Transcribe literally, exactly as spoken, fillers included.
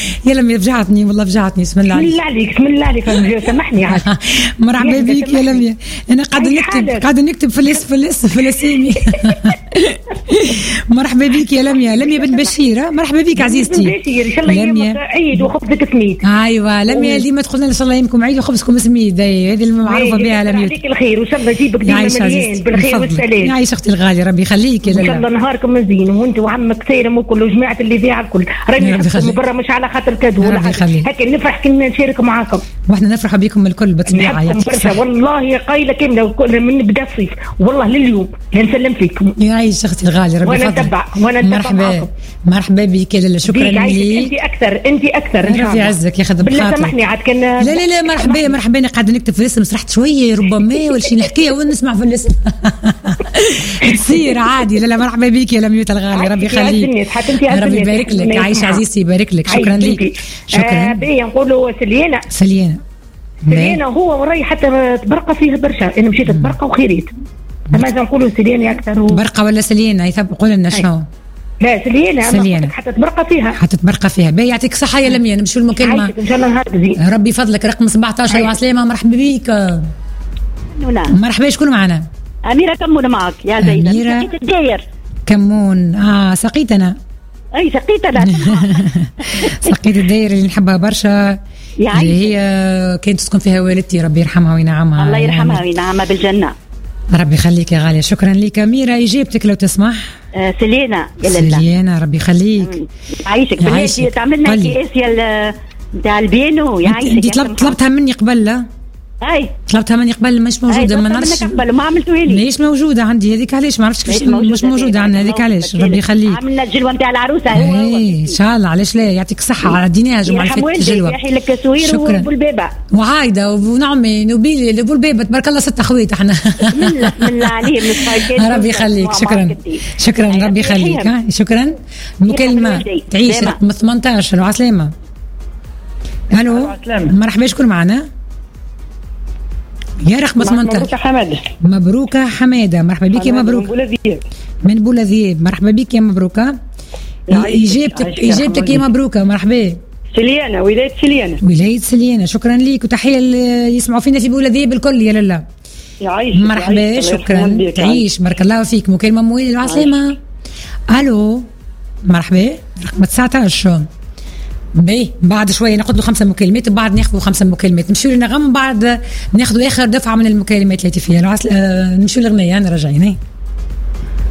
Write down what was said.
يا لميا فجعتني والله فجعتني. بسم الله بسم الله عليك بسم الله عليك سامحني عاد. مرحبا بك يا لميا. انا قاعده نكتب قاعده نكتب في الاس في الاس في الاسامي. مرحبا بك يا لميا. لميا بن بشير. مرحبا بك عزيزتي. بشير ان شاء الله يومك عيد وخبزك سميد. ايوه لميا اللي ما تقولنا ان شاء الله يومكم عيد وخبزكم سميد. هذه المعروفه بها لميا. يعطيك الخير وان شاء الله يجيبك ديما مليان بالخير والسلام. يعيش اختي الغاليه ربي يخليك يا ان شاء الله نهاركم مزيان وانت وعمك سيرم وكل وجماعه اللي فيها الكل. راني نحبكم برا مش على خاطر كادو ولا حاجه هكا نفرح كنا نشارك معاكم واحنا نفرح بكم الكل بالطبيعه. يعطيك والله قايله كامله من بدا الصيف والله لليوم نسلم فيكم. يعيش اختي الغاليه ربي يخليك. وانا نتبع وانا نتبع مرحبا مرحبا بك لاله. شكرا لك. انت اكثر انت اكثر ان شاء الله. يعزك يا خدم بالله سامحني عاد كان لا لا لا مرحبا مرحبا. انا قاعده نكتب في الاسم سرحت شويه ربما ولا شي نحكيها ونسمع في الاسم. تصير عادي. لا لا مرحبا بك يا لميوت الغالي ربي يخليك. ربي يبارك لك. عايشه عزيزتي يبارك لك. شكرا لك. شكرا. بيا نقولوا سليانه سليانه سليانه هو وراي حتى تبرقه فيه برشا. انا مشيت تبرقه وخيريت اما اذا نقولوا سليانه اكثر و... برقه ولا سليانه يثبقوا لنا شنو. لا سليانه سليانه حتى تبرقه فيها حتى تبرقه فيها. باهي يعطيك الصحه يا لميا. نمشيو المكالمه ان شاء الله نهار زين. ربي فضلك. رقم سبعطاش. ايوا سلامه مرحبا بك. نعم مرحبا. شكون معنا؟ أميرة كمون معك يا زينب. أميرة سقيت الداير كمون. اه سقيت انا. اي سقيت انا. سقيت الداير اللي نحبها برشا اللي هي كانت تسكن فيها والدتي ربي يرحمها وينعمها. الله يرحمها وينعمها بالجنه. ربي يخليك يا غاليه. شكرا لك أميرة. إجابتك لو تسمح. آه سلينا يا لله. سلينا ربي يخليك. يعيشك. بلاتي تعملنا كيس يا نتاع البينو. يعيشك. انت طلبت طلبتها مني قبل. لا اي طلبتها مني قبل مش موجوده. ما نعرفش ما عملتوها لي. ليش موجوده عندي هذيك علاش ما عرفتش مش موجوده, مش موجودة عندنا هذيك علاش. ربي يخليك. عملنا الجلوه نتاع العروسه. هو اي ان شاء الله علاش لا. يعطيك الصحه. عديناها جمعه اللي فاتت الجلوه. يحيي لك سوير وبالبيبه وعايده ونعمي نوبيلي وبالبيبه تبارك الله ست اخوات احنا. بسم الله بسم الله عليهم. ربي يخليك. شكرا شكرا ربي يخليك. شكرا. المكالمه تعيش رقم ثمانطاش. على سلامه. الو مرحبا. شكون معنا؟ يا رقم ثمانطاش. مبروكة حمادة. مبروكة حمادة. مرحبا بك يا مبروك. من بولذيب. من بولذيب. مرحبا بك يا مبروكة. إجابتك إجابتك يا مبروكة. مرحبا. سليانة ولاية سليانة. ولاية سليانة. شكرا لك وتحية اللي يسمعوا فينا في بولذيب الكل يا لالا. يعيش. مرحبا. شكرا. تعيش بارك الله فيك. مكالمة مويل العسلامة. الو مرحبا. رقم تسعطاش. باهي بعد شويه ناخذ له خمسه مكالمات وبعد ناخذ خمسه مكالمات نمشيو للنغم بعد ناخذ اخر دفعه من المكالمات الهاتفيه. آه نمشيو للغنيه. انا راجعين.